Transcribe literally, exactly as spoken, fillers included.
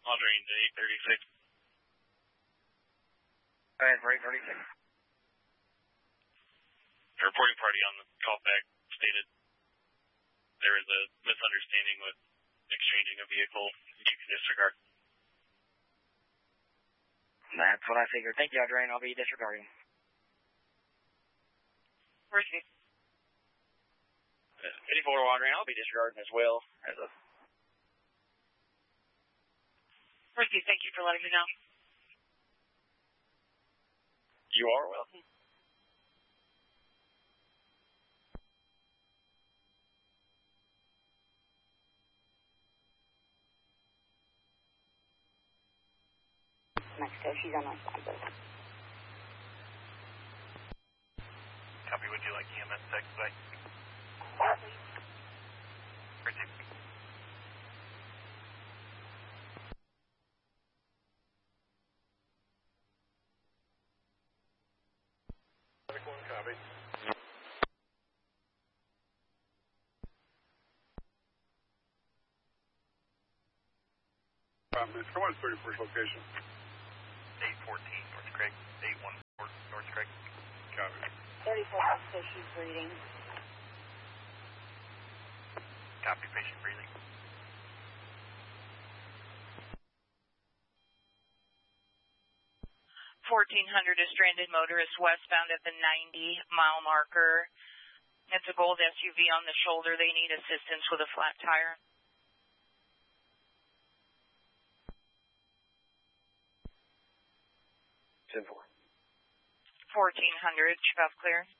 Monitoring to eight thirty-six. Go ahead for eight thirty-six. The reporting party on the callback stated there is a misunderstanding with exchanging a vehicle. You can disregard. That's what I figured. Thank you, Adrian. I'll be disregarding. Where's he? Uh, eighty-four Adrian, I'll be disregarding as well. As a Ricky, thank you for letting me know. You are welcome. Mexico, she's on my side, though. Copy, would you like E M S tech today? Received. Copy. Um, Come on, thirty-first location. eight fourteen North Craig. eight one four North Craig. Copy. thirty-four, so she's breathing. Copy, patient breathing. fourteen hundred, a stranded motorist westbound at the ninety mile marker. It's a gold S U V on the shoulder. They need assistance with a flat tire. ten four. fourteen hundred, Chicago clear.